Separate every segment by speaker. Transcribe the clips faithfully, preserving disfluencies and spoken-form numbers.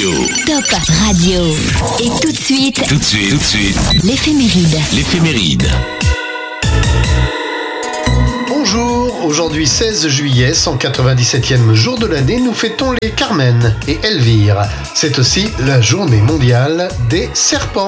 Speaker 1: Radio.
Speaker 2: Top Radio. Et tout de suite,
Speaker 1: Tout de suite, tout de suite,
Speaker 2: l'éphéméride.
Speaker 1: l'éphéméride.
Speaker 3: Bonjour, aujourd'hui seize juillet, cent quatre-vingt-dix-septième jour de l'année, nous fêtons les Carmen et Elvire. C'est aussi la journée mondiale des serpents.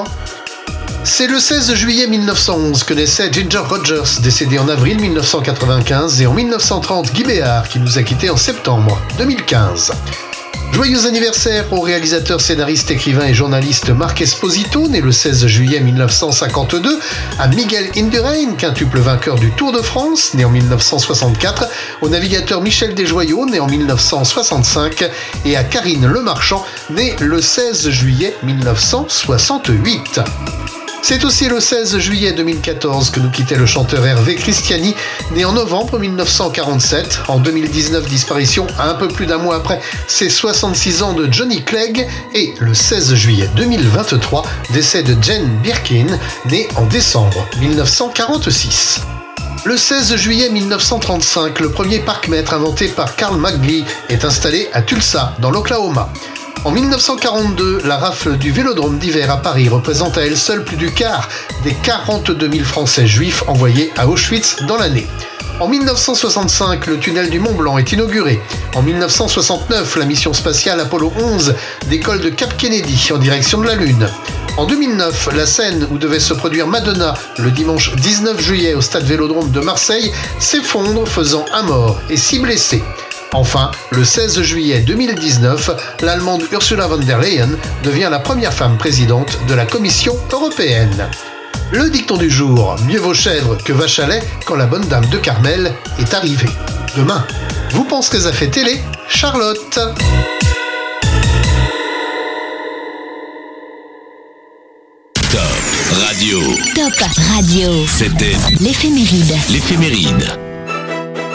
Speaker 3: C'est le seize juillet mille neuf cent onze que naissait Ginger Rogers, décédé en avril mille neuf cent quatre-vingt-quinze, et en mille neuf cent trente, Guy Béard, qui nous a quittés en septembre deux mille quinze. Joyeux anniversaire au réalisateur, scénariste, écrivain et journaliste Marc Esposito, né le seize juillet mille neuf cent cinquante-deux, à Miguel Indurain, quintuple vainqueur du Tour de France, né en mille neuf cent soixante-quatre, au navigateur Michel Desjoyaux, né en mille neuf cent soixante-cinq, et à Karine Lemarchand, née le seize juillet mille neuf cent soixante-huit. C'est aussi le seize juillet deux mille quatorze que nous quittait le chanteur Hervé Christiani, né en novembre mille neuf cent quarante-sept. En deux mille dix-neuf, disparition un peu plus d'un mois après ses soixante-six ans de Johnny Clegg. Et le seize juillet deux mille vingt-trois, décès de Jane Birkin, née en décembre mille neuf cent quarante-six. Le seize juillet mille neuf cent trente-cinq, le premier parc-mètre inventé par Carl McGee est installé à Tulsa, dans l'Oklahoma. En mille neuf cent quarante-deux, la rafle du Vélodrome d'hiver à Paris représente à elle seule plus du quart des quarante-deux mille Français juifs envoyés à Auschwitz dans l'année. En mille neuf cent soixante-cinq, le tunnel du Mont Blanc est inauguré. En mille neuf cent soixante-neuf, la mission spatiale Apollo onze décolle de Cap Kennedy en direction de la Lune. En deux mille neuf, la scène où devait se produire Madonna le dimanche dix-neuf juillet au stade Vélodrome de Marseille s'effondre, faisant un mort et six blessés. Enfin, le seize juillet deux mille dix-neuf, l'Allemande Ursula von der Leyen devient la première femme présidente de la Commission européenne. Le dicton du jour, mieux vaut chèvre que vache à lait quand la bonne dame de Carmel est arrivée. Demain, vous penserez à fêter les Charlotte.
Speaker 1: Top Radio.
Speaker 2: Top Radio.
Speaker 1: C'était
Speaker 2: L'éphéméride.
Speaker 1: l'éphéméride.